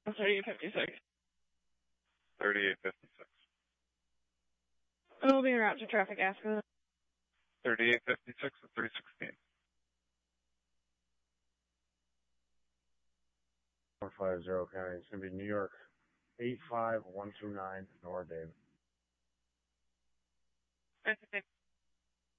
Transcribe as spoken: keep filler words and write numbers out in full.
thirty-eight fifty-six. thirty-eight fifty-six. It will be en route to traffic accident. thirty-eight fifty-six at three sixteen. four five zero County. It's going to be New York. eight five one two nine, Nora David.